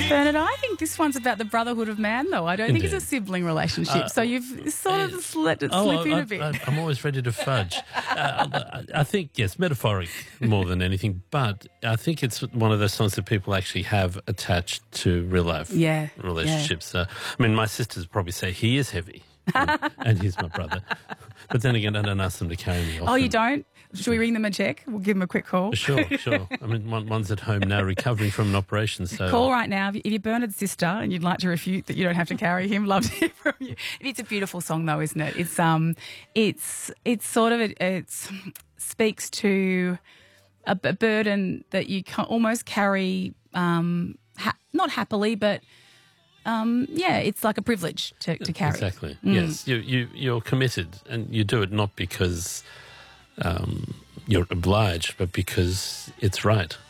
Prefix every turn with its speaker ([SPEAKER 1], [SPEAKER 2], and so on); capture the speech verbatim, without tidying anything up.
[SPEAKER 1] Bernard, I think this one's about the brotherhood of man, though. I don't
[SPEAKER 2] Indeed.
[SPEAKER 1] think it's a sibling relationship.
[SPEAKER 2] Uh,
[SPEAKER 1] so you've sort of just let it
[SPEAKER 2] Oh,
[SPEAKER 1] slip in
[SPEAKER 2] I,
[SPEAKER 1] a bit.
[SPEAKER 2] I, I'm always ready to fudge. uh, I think, yes, metaphoric more than anything, but I think it's one of those songs that people actually have attached to real life
[SPEAKER 1] Yeah,
[SPEAKER 2] relationships. Uh, I mean, my sisters probably say he is heavy, and, and he's my brother. But then again, I don't ask them to carry me.
[SPEAKER 1] Oh, you don't? Should we ring them a check? We'll give them a quick call.
[SPEAKER 2] Sure, sure. I mean, one, one's at home now recovering from an operation. So
[SPEAKER 1] Call right now. If you're Bernard's sister and you'd like to refute that you don't have to carry him, love to hear from you. It's a beautiful song, though, isn't it? It's um, it's it's sort of a, it's speaks to a, a burden that you can almost carry, um, ha- not happily, but um, yeah, it's like a privilege to, to carry.
[SPEAKER 2] Exactly.
[SPEAKER 1] Mm.
[SPEAKER 2] Yes, you you you're committed, and you do it not because um, you're obliged, but because it's right.